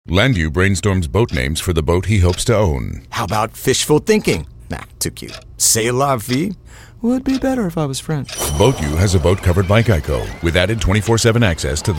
Landu brainstorms boat names for the boat he hopes to own. How about fishful thinking? Nah, too cute. C'est la vie would be better if I was French. Boat U has a boat covered by Geico with added 24/7 access to the